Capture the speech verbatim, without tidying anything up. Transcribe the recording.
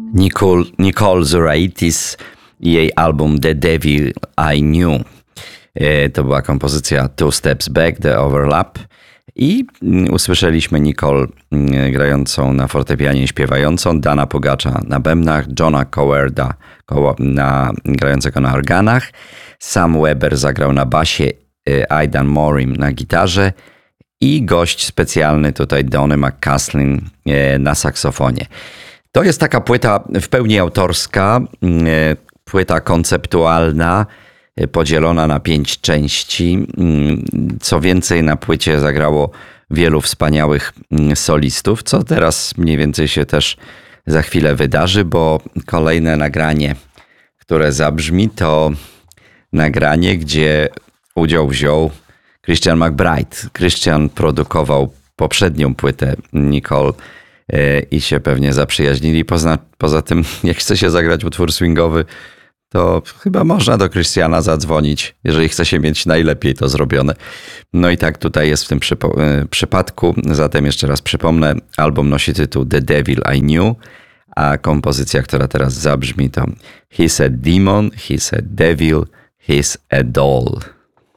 Nicole, Nicole Zuraitis i jej album The Devil I Knew. To była kompozycja Two Steps Back, The Overlap. I usłyszeliśmy Nicole grającą na fortepianie, śpiewającą, Dana Pogacza na bębnach, Johna Cowarda na, grającego na organach, Sam Weber zagrał na basie, Aidan Morim na gitarze i gość specjalny tutaj Donny McCaslin na saksofonie. To jest taka płyta w pełni autorska, płyta konceptualna, podzielona na pięć części. Co więcej, na płycie zagrało wielu wspaniałych solistów, co teraz mniej więcej się też za chwilę wydarzy, bo kolejne nagranie, które zabrzmi, to nagranie, gdzie udział wziął Christian McBride. Christian produkował poprzednią płytę Nicole i się pewnie zaprzyjaźnili. Poza, poza tym, jak chce się zagrać utwór swingowy, to chyba można do Christiana zadzwonić, jeżeli chce się mieć najlepiej to zrobione. No i tak tutaj jest w tym przypo- przypadku. Zatem jeszcze raz przypomnę, album nosi tytuł The Devil I Knew, a kompozycja, która teraz zabrzmi, to He's a Demon, He's a Devil, He's a Doll.